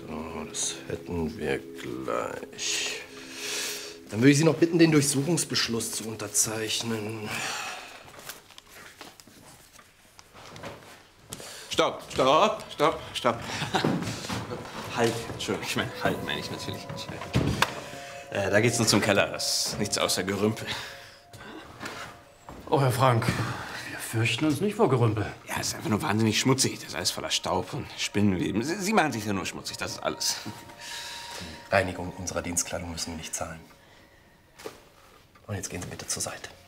So, das hätten wir gleich. Dann würde ich Sie noch bitten, den Durchsuchungsbeschluss zu unterzeichnen. Stopp. Halt, Entschuldigung, halt meine ich natürlich nicht. Da geht's nur zum Keller, das ist nichts außer Gerümpel. Oh, Herr Frank, wir fürchten uns nicht vor Gerümpel. Ja, es ist einfach nur wahnsinnig schmutzig. Das ist alles voller Staub und Spinnenweben. Sie machen sich ja nur schmutzig, das ist alles. Reinigung unserer Dienstkleidung müssen wir nicht zahlen. Und jetzt gehen Sie bitte zur Seite.